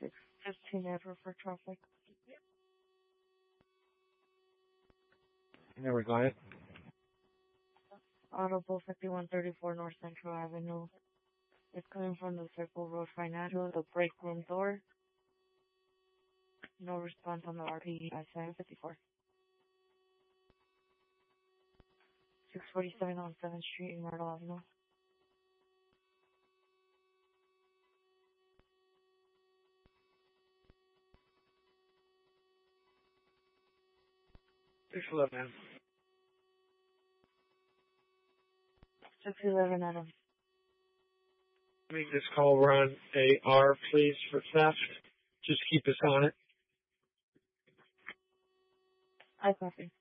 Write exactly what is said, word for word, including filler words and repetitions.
six fifteen ever for traffic. Never got it. Audible fifty-one thirty-four North Central Avenue. It's coming from the Circle Road Financial, the break room door. No response on the R P E at seven fifty-four. six forty-seven on seventh Street in Myrtle Avenue. six eleven. six eleven Adam. Make this call run A R, please, for theft. Just keep us on it. I copy.